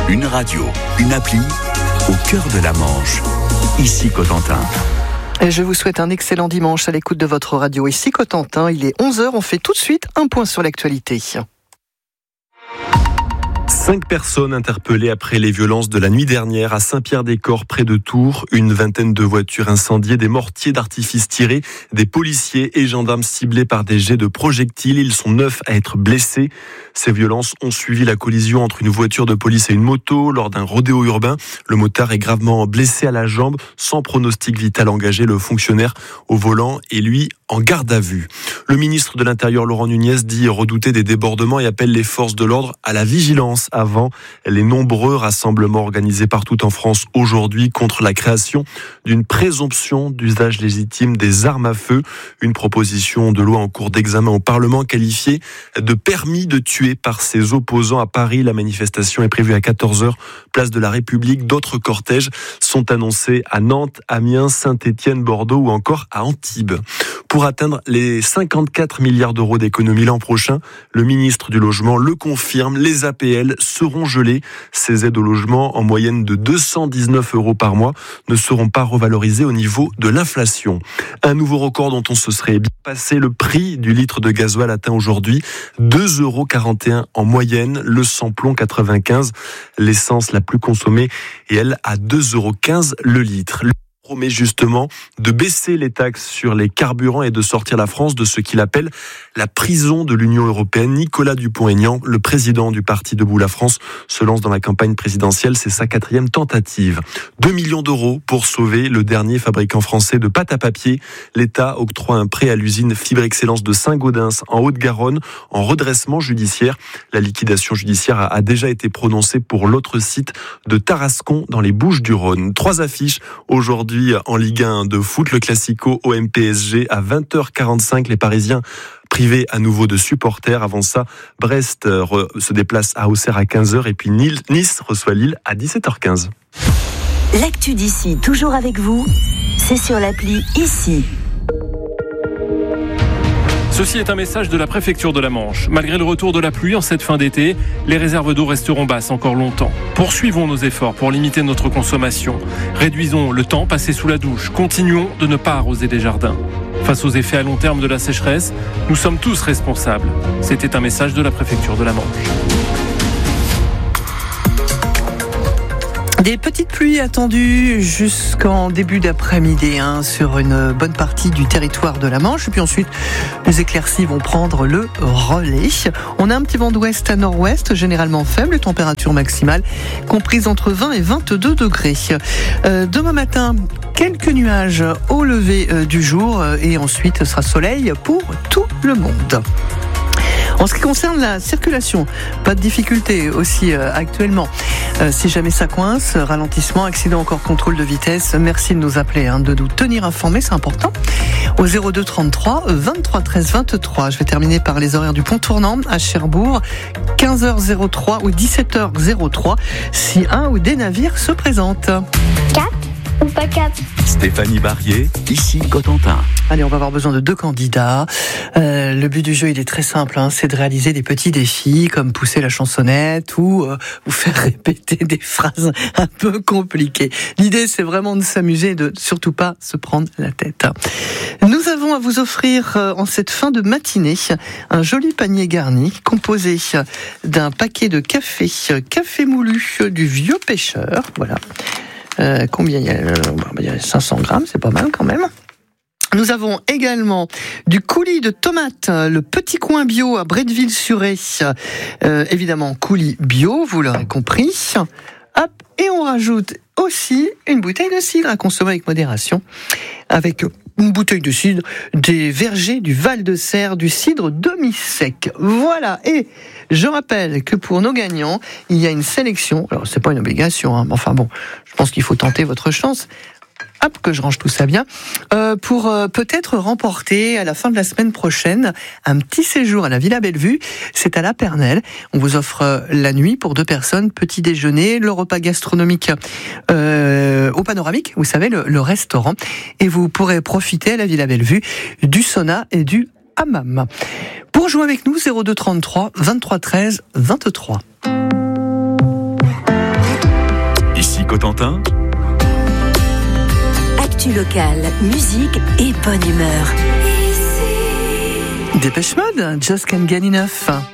Une radio, une appli, au cœur de la Manche. Ici Cotentin. Et je vous souhaite un excellent dimanche à l'écoute de votre radio. Ici Cotentin, il est 11h, on fait tout de suite un point sur l'actualité. 5 personnes interpellées après les violences de la nuit dernière à Saint-Pierre-des-Corps, près de Tours. Une vingtaine de voitures incendiées, des mortiers d'artifice tirés, des policiers et gendarmes ciblés par des jets de projectiles. Ils sont 9 à être blessés. Ces violences ont suivi la collision entre une voiture de police et une moto lors d'un rodéo urbain. Le motard est gravement blessé à la jambe, sans pronostic vital engagé. Le fonctionnaire au volant est lui en garde à vue. Le ministre de l'Intérieur, Laurent Nunez, dit redouter des débordements et appelle les forces de l'ordre à la vigilance avant les nombreux rassemblements organisés partout en France aujourd'hui contre la création d'une présomption d'usage légitime des armes à feu. Une proposition de loi en cours d'examen au Parlement qualifiée de permis de tuer par ses opposants à Paris. La manifestation est prévue à 14h, place de la République. D'autres cortèges sont annoncés à Nantes, Amiens, Saint-Étienne, Bordeaux ou encore à Antibes. Pour atteindre les 54 milliards d'euros d'économie l'an prochain, le ministre du Logement le confirme, les APL seront gelées. Ces aides au logement, en moyenne de 219 euros par mois, ne seront pas revalorisées au niveau de l'inflation. Un nouveau record dont on se serait bien passé. Le prix du litre de gasoil atteint aujourd'hui 2,41 euros en moyenne. Le samplon 95, l'essence la plus consommée, et elle à 2,15 euros le litre. Promet justement de baisser les taxes sur les carburants et de sortir la France de ce qu'il appelle la prison de l'Union européenne. Nicolas Dupont-Aignan, le président du parti Debout la France, se lance dans la campagne présidentielle. C'est sa 4e tentative. 2 millions d'euros pour sauver le dernier fabricant français de pâte à papier. L'État octroie un prêt à l'usine Fibre Excellence de Saint-Gaudens en Haute-Garonne en redressement judiciaire. La liquidation judiciaire a déjà été prononcée pour l'autre site de Tarascon dans les Bouches-du-Rhône. 3 affiches aujourd'hui en Ligue 1 de foot, le Classico OM-PSG à 20h45, les Parisiens privés à nouveau de supporters. Avant ça, Brest se déplace à Auxerre à 15h et puis Nice reçoit Lille à 17h15. L'actu d'ici, toujours avec vous, c'est sur l'appli Ici. Ceci est un message de la préfecture de la Manche. Malgré le retour de la pluie en cette fin d'été, les réserves d'eau resteront basses encore longtemps. Poursuivons nos efforts pour limiter notre consommation. Réduisons le temps passé sous la douche. Continuons de ne pas arroser les jardins. Face aux effets à long terme de la sécheresse, nous sommes tous responsables. C'était un message de la préfecture de la Manche. Des petites pluies attendues jusqu'en début d'après-midi sur une bonne partie du territoire de la Manche. Et puis ensuite, les éclaircies vont prendre le relais. On a un petit vent d'ouest à nord-ouest, généralement faible, les températures maximales comprises entre 20 et 22 degrés. Demain matin, quelques nuages au lever du jour et ensuite ce sera soleil pour tout le monde. En ce qui concerne la circulation, pas de difficulté aussi actuellement. Si jamais ça coince, ralentissement, accident, encore contrôle de vitesse, merci de nous appeler, de nous tenir informés, c'est important. Au 02 33 23 13 23. Je vais terminer par les horaires du pont tournant à Cherbourg, 15h03 ou 17h03, si un ou des navires se présentent. Cap ou pas cap? Stéphanie Barrier, ici Cotentin. Allez, on va avoir besoin de 2 candidats. Le but du jeu, il est très simple, c'est de réaliser des petits défis comme pousser la chansonnette ou vous faire répéter des phrases un peu compliquées. L'idée, c'est vraiment de s'amuser et de surtout pas se prendre la tête. Nous avons à vous offrir en cette fin de matinée un joli panier garni composé d'un paquet de café moulu du Vieux Pêcheur. Voilà. Combien il y a 500 grammes, c'est pas mal quand même. Nous avons également du coulis de tomates, le petit coin bio à Bretteville-sur-Aie. Évidemment, coulis bio, vous l'aurez compris. Hop, et on rajoute aussi une bouteille de cidre à consommer avec modération. Avec une bouteille de cidre des vergers du Val-de-Serre, du cidre demi-sec. Voilà, et je rappelle que pour nos gagnants, il y a une sélection. Alors, c'est pas une obligation, mais enfin bon, je pense qu'il faut tenter votre chance. Hop, que je range tout ça bien, pour peut-être remporter à la fin de la semaine prochaine un petit séjour à la Villa Bellevue. C'est à La Pernelle. On vous offre la nuit pour 2 personnes, petit déjeuner, le repas gastronomique au Panoramique, vous savez, le restaurant. Et vous pourrez profiter à la Villa Bellevue du sauna et du hammam. Pour jouer avec nous, 02 33 23 13 23. Cotentin. Actu locale, musique et bonne humeur. Dépêche Mode, Just Can't Get Enough.